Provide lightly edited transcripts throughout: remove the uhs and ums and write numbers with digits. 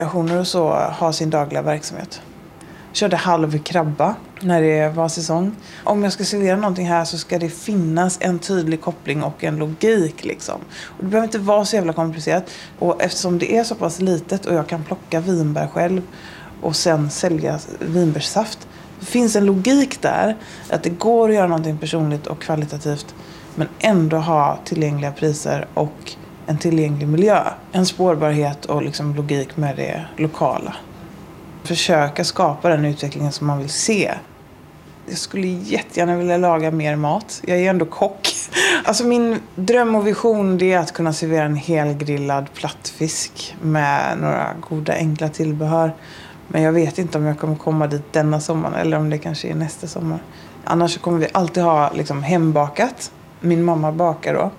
Organisationer och så har sin dagliga verksamhet. Jag körde halv krabba när det var säsong. Om jag ska servera någonting här så ska det finnas en tydlig koppling och en logik liksom. Och det behöver inte vara så jävla komplicerat. Och eftersom det är så pass litet och jag kan plocka vinbär själv och sen sälja vinbärssaft. Det finns en logik där att det går att göra någonting personligt och kvalitativt men ändå ha tillgängliga priser och en tillgänglig miljö. En spårbarhet och liksom logik med det lokala. Försöka skapa den utvecklingen som man vill se. Jag skulle jättegärna vilja laga mer mat. Jag är ändå kock. Alltså min dröm och vision det är att kunna servera en helgrillad plattfisk med några goda enkla tillbehör. Men jag vet inte om jag kommer komma dit denna sommaren eller om det kanske är nästa sommar. Annars kommer vi alltid ha liksom hembakat. Min mamma bakar då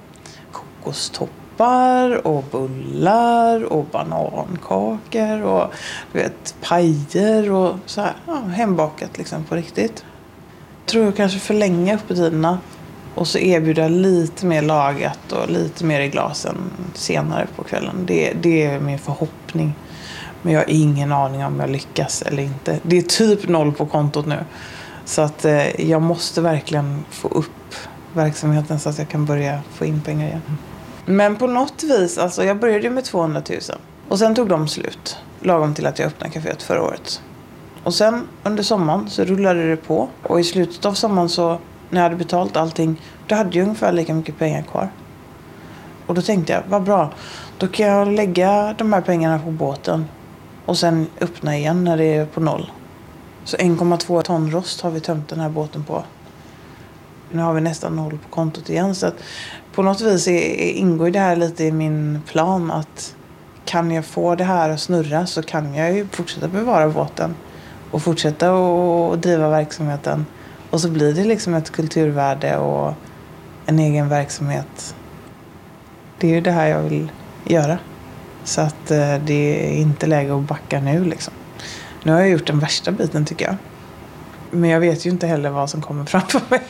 kokostoppar och bullar och banankakor och du vet, pajer och så här. Ja, hembakat liksom på riktigt. Tror jag kanske förlänga öppettiderna och så erbjuda lite mer lagat och lite mer i glasen senare på kvällen. Det är min förhoppning. Men jag har ingen aning om jag lyckas eller inte. Det är typ 0 på kontot nu. Så att jag måste verkligen få upp verksamheten så att jag kan börja få in pengar igen. Men på något vis, alltså jag började med 200 000. Och sen tog de slut. Lagom till att jag öppnade kaféet förra året. Och sen under sommaren så rullade det på. Och i slutet av sommaren så, när jag hade betalt allting, då hade jag ungefär lika mycket pengar kvar. Och då tänkte jag, vad bra. Då kan jag lägga de här pengarna på båten. Och sen öppna igen när det är på 0. Så 1,2 ton rost har vi tömt den här båten på. Nu har vi nästan 0 på kontot igen. Så att på något vis ingår det här lite i min plan att kan jag få det här att snurra så kan jag ju fortsätta bevara båten. Och fortsätta att driva verksamheten. Och så blir det liksom ett kulturvärde och en egen verksamhet. Det är ju det här jag vill göra. Så att det är inte läge att backa nu liksom. Nu har jag gjort den värsta biten tycker jag. Men jag vet ju inte heller vad som kommer framför mig.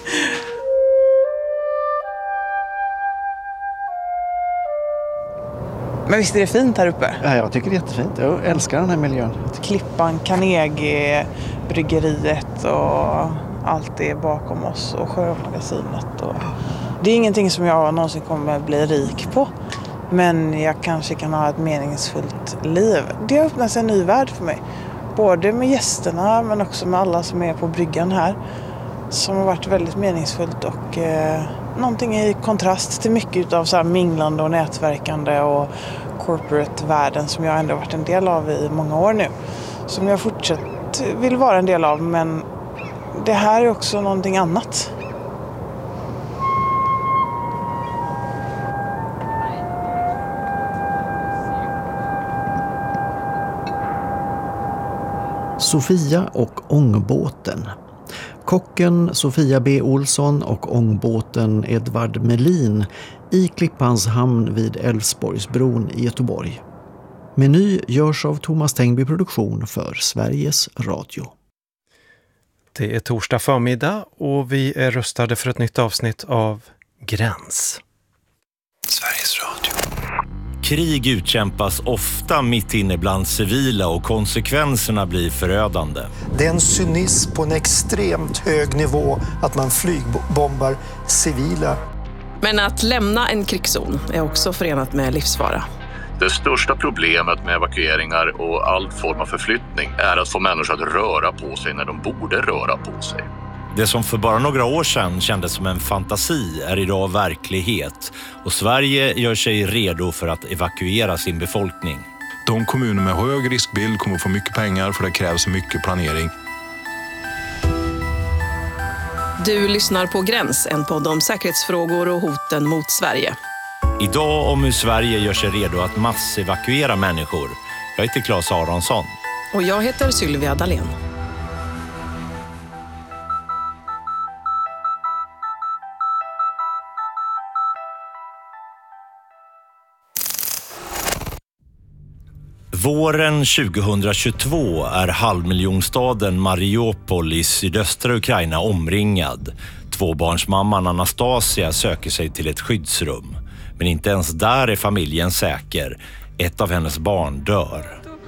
Men visst är det fint här uppe? Ja, jag tycker det är jättefint. Jag älskar den här miljön. Klippan, Carnegie, bryggeriet och allt det bakom oss och Sjömagasinet. Och det är ingenting som jag någonsin kommer bli rik på. Men jag kanske kan ha ett meningsfullt liv. Det har öppnat sig en ny värld för mig. Både med gästerna men också med alla som är på bryggan här. Som har varit väldigt meningsfullt och någonting i kontrast till mycket av så här minglande och nätverkande och corporate-världen som jag ändå varit en del av i många år nu. Som jag fortsatt vill vara en del av, men det här är också någonting annat. Sofia och ångbåten. Kocken Sofia B. Olsson och ångbåten Edvard Melin i Klippans hamn vid Älvsborgsbron i Göteborg. Meny görs av Thomas Tengby Produktion för Sveriges Radio. Det är torsdag förmiddag och vi är röstade för ett nytt avsnitt av Gräns. Sveriges Radio. Krig utkämpas ofta mitt inne bland civila och konsekvenserna blir förödande. Det är en cynism på en extremt hög nivå att man flygbombar civila. Men att lämna en krigszon är också förenat med livsfara. Det största problemet med evakueringar och all form av förflyttning är att få människor att röra på sig när de borde röra på sig. Det som för bara några år sedan kändes som en fantasi är idag verklighet och Sverige gör sig redo för att evakuera sin befolkning. De kommuner med hög riskbild kommer att få mycket pengar för det krävs mycket planering. Du lyssnar på Gräns, en podd om säkerhetsfrågor och hoten mot Sverige. Idag om hur Sverige gör sig redo att massevakuera människor. Jag heter Claes Aronsson. Och jag heter Sylvia Dalén. Våren 2022 är halvmiljonstaden Mariupol i sydöstra Ukraina omringad. Tvåbarnsmamman Anastasia söker sig till ett skyddsrum. Men inte ens där är familjen säker. Ett av hennes barn dör.